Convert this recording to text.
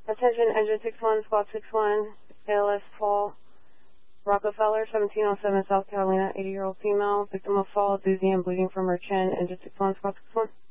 Attention, engine 61, squad 61, ALS fall. Rockefeller, 1707 South Carolina, 80-year-old female, victim of fall, dizzy and bleeding from her chin, engine 61, squad 61.